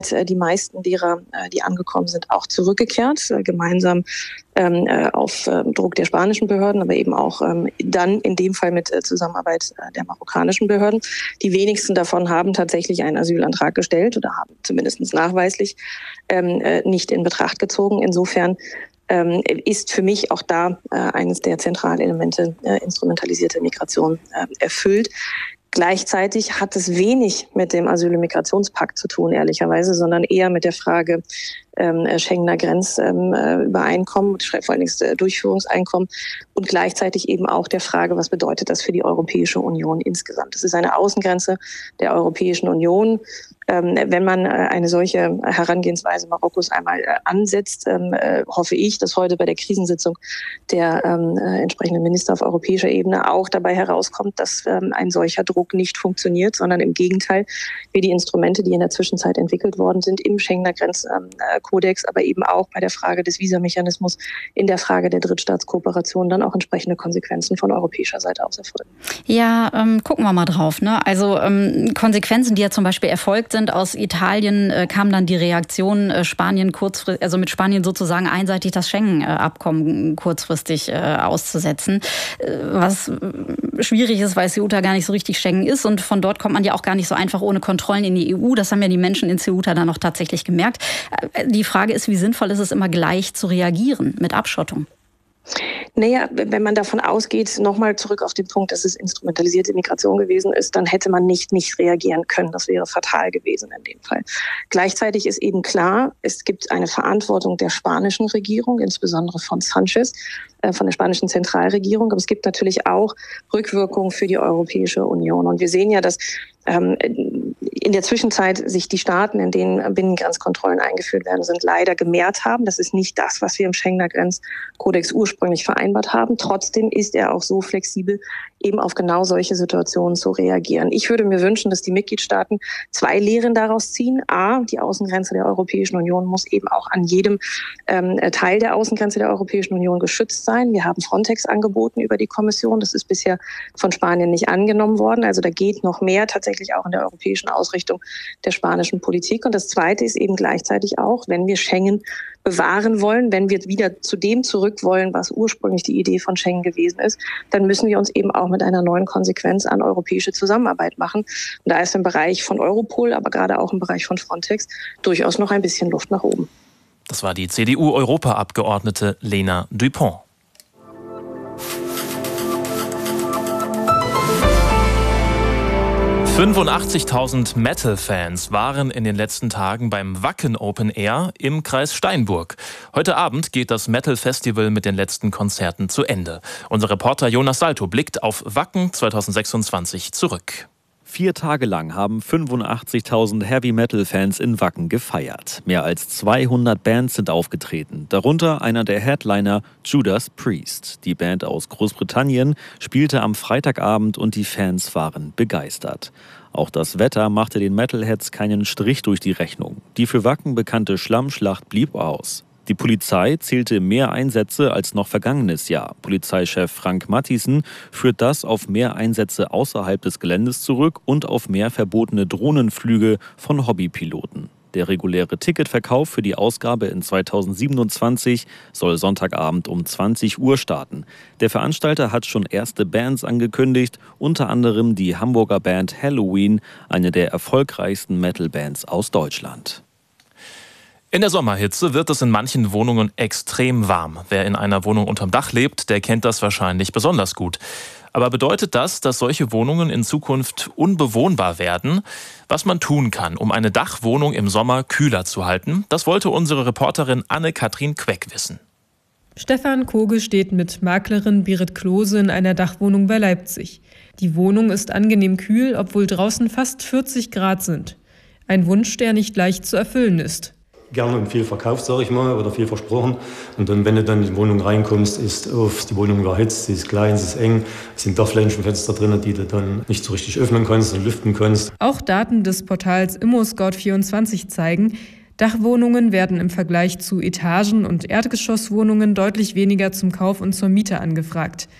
die meisten derer, die angekommen sind, auch zurückgekehrt, gemeinsam auf Druck der spanischen Behörden, aber eben auch dann in dem Fall mit Zusammenarbeit der marokkanischen Behörden. Die wenigsten davon haben tatsächlich einen Asylantrag gestellt oder haben zumindest nachweislich nicht in Betracht gezogen. Insofern ist für mich auch da eines der zentralen Elemente instrumentalisierte Migration erfüllt. Gleichzeitig hat es wenig mit dem Asyl- und Migrationspakt zu tun, ehrlicherweise, sondern eher mit der Frage Schengener Grenzübereinkommen, vor allem das Durchführungseinkommen und gleichzeitig eben auch der Frage, was bedeutet das für die Europäische Union insgesamt? Das ist eine Außengrenze der Europäischen Union. Wenn man eine solche Herangehensweise Marokkos einmal ansetzt, hoffe ich, dass heute bei der Krisensitzung der entsprechenden Minister auf europäischer Ebene auch dabei herauskommt, dass ein solcher Druck nicht funktioniert, sondern im Gegenteil, wir die Instrumente, die in der Zwischenzeit entwickelt worden sind, im Schengener Grenzkodex, aber eben auch bei der Frage des Visamechanismus, in der Frage der Drittstaatskooperation dann auch entsprechende Konsequenzen von europäischer Seite aus erfolgen. Ja, gucken wir mal drauf, ne? Also Konsequenzen, die ja zum Beispiel erfolgt sind. Aus Italien kam dann die Reaktion, Spanien kurzfristig, also mit Spanien sozusagen einseitig das Schengen-Abkommen kurzfristig auszusetzen. Was schwierig ist, weil Ceuta gar nicht so richtig Schengen ist und von dort kommt man ja auch gar nicht so einfach ohne Kontrollen in die EU. Das haben ja die Menschen in Ceuta dann auch tatsächlich gemerkt. Die Frage ist, wie sinnvoll ist es immer gleich zu reagieren mit Abschottung? Naja, wenn man davon ausgeht, nochmal zurück auf den Punkt, dass es instrumentalisierte Migration gewesen ist, dann hätte man nicht reagieren können. Das wäre fatal gewesen in dem Fall. Gleichzeitig ist eben klar, es gibt eine Verantwortung der spanischen Regierung, insbesondere von Sanchez, von der spanischen Zentralregierung. Aber es gibt natürlich auch Rückwirkungen für die Europäische Union. Und wir sehen ja, dass in der Zwischenzeit sich die Staaten, in denen Binnengrenzkontrollen eingeführt werden, sind leider gemehrt haben. Das ist nicht das, was wir im Schengener Grenzkodex ursprünglich vereinbart haben. Trotzdem ist er auch so flexibel, eben auf genau solche Situationen zu reagieren. Ich würde mir wünschen, dass die Mitgliedstaaten 2 Lehren daraus ziehen. A, die Außengrenze der Europäischen Union muss eben auch an jedem Teil der Außengrenze der Europäischen Union geschützt sein. Wir haben Frontex angeboten über die Kommission. Das ist bisher von Spanien nicht angenommen worden. Also da geht noch mehr tatsächlich auch in der europäischen Ausrichtung der spanischen Politik. Und das Zweite ist eben gleichzeitig auch, wenn wir Schengen bewahren wollen, wenn wir wieder zu dem zurück wollen, was ursprünglich die Idee von Schengen gewesen ist, dann müssen wir uns eben auch mit einer neuen Konsequenz an europäische Zusammenarbeit machen. Und da ist im Bereich von Europol, aber gerade auch im Bereich von Frontex durchaus noch ein bisschen Luft nach oben. Das war die CDU-Europaabgeordnete Lena Dupont. »85.000 Metal-Fans waren in den letzten Tagen beim Wacken Open Air im Kreis Steinburg. Heute Abend geht das Metal-Festival mit den letzten Konzerten zu Ende. Unser Reporter Jonas Salto blickt auf Wacken 2026 zurück. 4 Tage lang haben 85.000 Heavy-Metal-Fans in Wacken gefeiert. Mehr als 200 Bands sind aufgetreten, darunter einer der Headliner, Judas Priest. Die Band aus Großbritannien spielte am Freitagabend und die Fans waren begeistert. Auch das Wetter machte den Metalheads keinen Strich durch die Rechnung. Die für Wacken bekannte Schlammschlacht blieb aus. Die Polizei zählte mehr Einsätze als noch vergangenes Jahr. Polizeichef Frank Matthiessen führt das auf mehr Einsätze außerhalb des Geländes zurück und auf mehr verbotene Drohnenflüge von Hobbypiloten. Der reguläre Ticketverkauf für die Ausgabe in 2027 soll Sonntagabend um 20 Uhr starten. Der Veranstalter hat schon erste Bands angekündigt, unter anderem die Hamburger Band Halloween, eine der erfolgreichsten Metal-Bands aus Deutschland. In der Sommerhitze wird es in manchen Wohnungen extrem warm. Wer in einer Wohnung unterm Dach lebt, der kennt das wahrscheinlich besonders gut. Aber bedeutet das, dass solche Wohnungen in Zukunft unbewohnbar werden? Was man tun kann, um eine Dachwohnung im Sommer kühler zu halten, das wollte unsere Reporterin Anne-Kathrin Queck wissen. Stefan Koge steht mit Maklerin Berit Klose in einer Dachwohnung bei Leipzig. Die Wohnung ist angenehm kühl, obwohl draußen fast 40 Grad sind. Ein Wunsch, der nicht leicht zu erfüllen ist. Gerne und viel verkauft, sage ich mal, oder viel versprochen. Und dann, wenn du dann in die Wohnung reinkommst, ist die Wohnung überhitzt, sie ist klein, sie ist eng, es sind Dachflächenfenster drin, die du dann nicht so richtig öffnen kannst und lüften kannst. Auch Daten des Portals ImmoScout24 zeigen, Dachwohnungen werden im Vergleich zu Etagen- und Erdgeschosswohnungen deutlich weniger zum Kauf und zur Miete angefragt.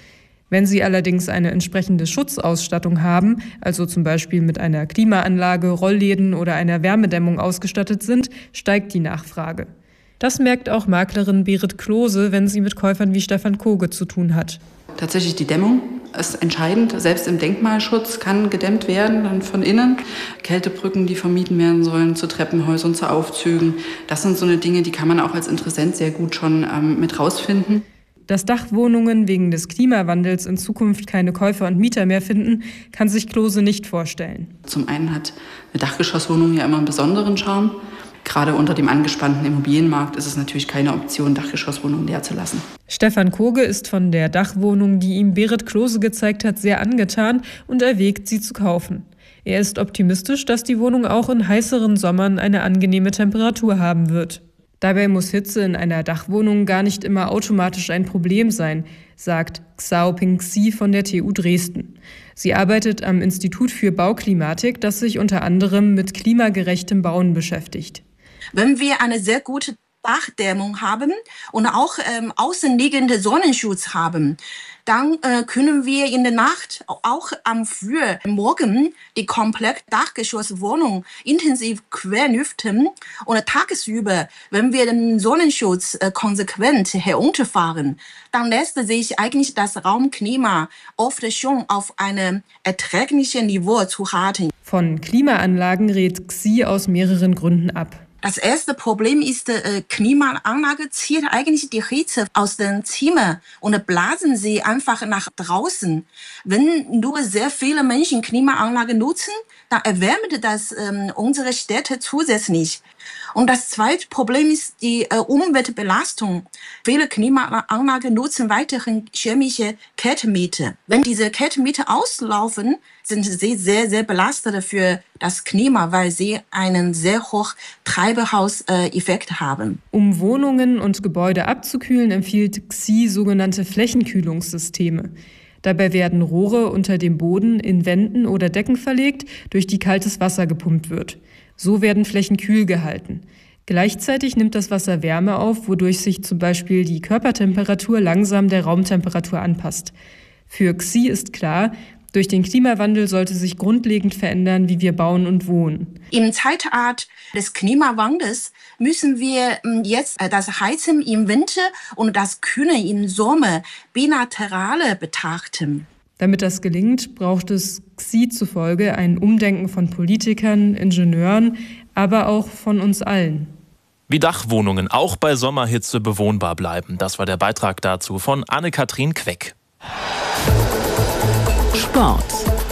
Wenn sie allerdings eine entsprechende Schutzausstattung haben, also zum Beispiel mit einer Klimaanlage, Rollläden oder einer Wärmedämmung ausgestattet sind, steigt die Nachfrage. Das merkt auch Maklerin Berit Klose, wenn sie mit Käufern wie Stefan Koge zu tun hat. Tatsächlich die Dämmung ist entscheidend. Selbst im Denkmalschutz kann gedämmt werden, dann von innen. Kältebrücken, die vermieden werden sollen, zu Treppenhäusern, zu Aufzügen. Das sind so eine Dinge, die kann man auch als Interessent sehr gut schon mit rausfinden. Dass Dachwohnungen wegen des Klimawandels in Zukunft keine Käufer und Mieter mehr finden, kann sich Klose nicht vorstellen. Zum einen hat eine Dachgeschosswohnung ja immer einen besonderen Charme. Gerade unter dem angespannten Immobilienmarkt ist es natürlich keine Option, Dachgeschosswohnungen leer zu lassen. Stefan Koge ist von der Dachwohnung, die ihm Berit Klose gezeigt hat, sehr angetan und erwägt, sie zu kaufen. Er ist optimistisch, dass die Wohnung auch in heißeren Sommern eine angenehme Temperatur haben wird. Dabei muss Hitze in einer Dachwohnung gar nicht immer automatisch ein Problem sein, sagt Xiaoping Xi von der TU Dresden. Sie arbeitet am Institut für Bauklimatik, das sich unter anderem mit klimagerechtem Bauen beschäftigt. Wenn wir eine sehr gute Dachdämmung haben und auch außenliegende Sonnenschutz haben, dann können wir in der Nacht, auch am frühen Morgen, die komplette Dachgeschosswohnung intensiv querlüften und tagsüber, wenn wir den Sonnenschutz konsequent herunterfahren, dann lässt sich eigentlich das Raumklima oft schon auf einem erträglichen Niveau zu halten. Von Klimaanlagen rät Xi aus mehreren Gründen ab. Das erste Problem ist, Klimaanlage zieht eigentlich die Hitze aus dem Zimmer und blasen sie einfach nach draußen. Wenn nur sehr viele Menschen Klimaanlage nutzen, dann erwärmt das unsere Städte zusätzlich. Und das zweite Problem ist die Umweltbelastung. Viele Klimaanlagen nutzen weiterhin chemische Kältemittel. Wenn diese Kältemittel auslaufen, sind sie sehr, sehr belastet für das Klima, weil sie einen sehr hohen Treibhauseffekt haben. Um Wohnungen und Gebäude abzukühlen, empfiehlt Xi sogenannte Flächenkühlungssysteme. Dabei werden Rohre unter dem Boden in Wänden oder Decken verlegt, durch die kaltes Wasser gepumpt wird. So werden Flächen kühl gehalten. Gleichzeitig nimmt das Wasser Wärme auf, wodurch sich zum Beispiel die Körpertemperatur langsam der Raumtemperatur anpasst. Für Xi ist klar, durch den Klimawandel sollte sich grundlegend verändern, wie wir bauen und wohnen. Im Zeitalter des Klimawandels müssen wir jetzt das Heizen im Winter und das Kühlen im Sommer bilateral betrachten. Damit das gelingt, braucht es Xi zufolge ein Umdenken von Politikern, Ingenieuren, aber auch von uns allen. Wie Dachwohnungen auch bei Sommerhitze bewohnbar bleiben. Das war der Beitrag dazu von Anne-Kathrin Queck. Sport.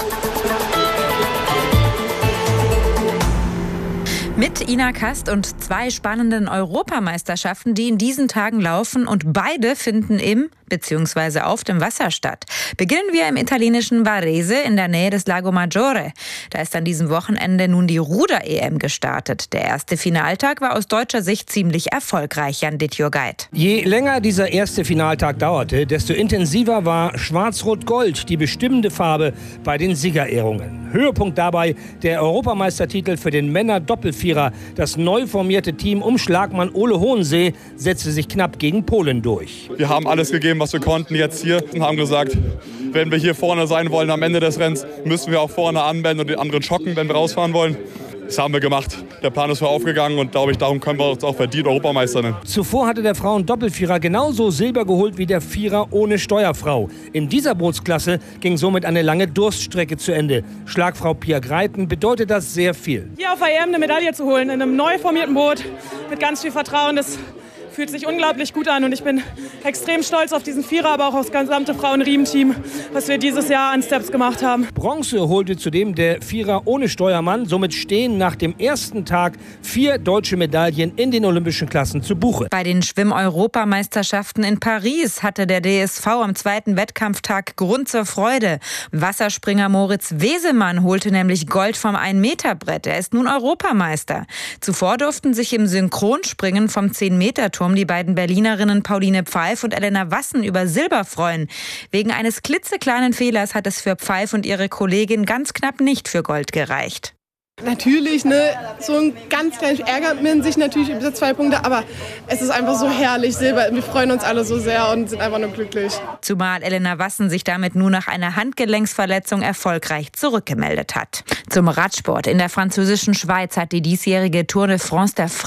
Mit Ina Kast und 2 spannenden Europameisterschaften, die in diesen Tagen laufen und beide finden im bzw. auf dem Wasser statt. Beginnen wir im italienischen Varese in der Nähe des Lago Maggiore. Da ist an diesem Wochenende nun die Ruder-EM gestartet. Der erste Finaltag war aus deutscher Sicht ziemlich erfolgreich, Jan Dittjur-Geit. Je länger dieser erste Finaltag dauerte, desto intensiver war Schwarz-Rot-Gold die bestimmende Farbe bei den Siegerehrungen. Höhepunkt dabei der Europameistertitel für den Männer-Doppelvierer. Das neu formierte Team um Schlagmann Ole Hohensee setzte sich knapp gegen Polen durch. Wir haben alles gegeben, was wir konnten jetzt hier und haben gesagt, wenn wir hier vorne sein wollen am Ende des Rennens, müssen wir auch vorne anmelden und den anderen schocken, wenn wir rausfahren wollen. Das haben wir gemacht. Der Plan ist aufgegangen und glaube ich, darum können wir uns auch verdient Europameister nennen. Zuvor hatte der Frauen-Doppelvierer genauso Silber geholt wie der Vierer ohne Steuerfrau. In dieser Bootsklasse ging somit eine lange Durststrecke zu Ende. Schlagfrau Pia Greiten bedeutet das sehr viel. Hier auf EM eine Medaille zu holen, in einem neu formierten Boot, mit ganz viel Vertrauen, das fühlt sich unglaublich gut an und ich bin extrem stolz auf diesen Vierer, aber auch auf das gesamte Frauen-Riemen-Team, was wir dieses Jahr an Steps gemacht haben. Bronze holte zudem der Vierer ohne Steuermann. Somit stehen nach dem ersten Tag 4 deutsche Medaillen in den olympischen Klassen zu Buche. Bei den Schwimm-Europameisterschaften in Paris hatte der DSV am zweiten Wettkampftag Grund zur Freude. Wasserspringer Moritz Wesemann holte nämlich Gold vom 1-Meter-Brett. Er ist nun Europameister. Zuvor durften sich im Synchronspringen vom 10-Meter-Turm die beiden Berlinerinnen Pauline Pfeif und Elena Wassen über Silber freuen. Wegen eines klitzekleinen Fehlers hat es für Pfeif und ihre Kollegin ganz knapp nicht für Gold gereicht. Natürlich, so ein ganz kleines ärgert man sich natürlich über diese 2 Punkte, aber es ist einfach so herrlich, Silber. Wir freuen uns alle so sehr und sind einfach nur glücklich. Zumal Elena Wassen sich damit nur nach einer Handgelenksverletzung erfolgreich zurückgemeldet hat. Zum Radsport. In der französischen Schweiz hat die diesjährige Tour de France der